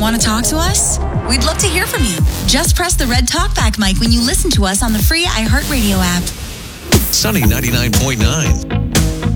Want to talk to us? We'd love to hear from you. Just press the red talkback mic when you listen to us on the free iHeartRadio app. Sunny 99.9.